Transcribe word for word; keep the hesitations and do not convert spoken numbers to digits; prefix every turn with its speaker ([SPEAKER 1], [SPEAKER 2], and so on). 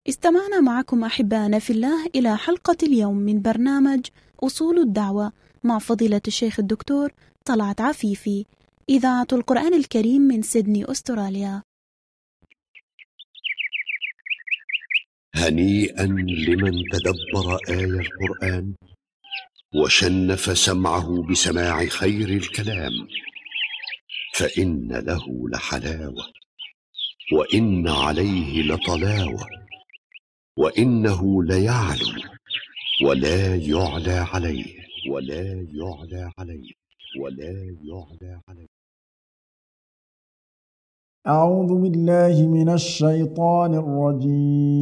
[SPEAKER 1] استمعنا معكم أحبائنا في الله إلى حلقة اليوم من برنامج أصول الدعوة مع فضيلة الشيخ الدكتور طلعت عفيفي، إذاعة القرآن الكريم من سيدني أستراليا.
[SPEAKER 2] هنيئا لمن تدبر آي القرآن وشنف سمعه بسماع خير الكلام، فإن له لحلاوة وإن عليه لطلاوة، وإنه ليعلو ولا يعلى عليه ولا يعلى عليه ولا يعلى عليه.
[SPEAKER 3] أعوذ بالله من الشيطان الرجيم.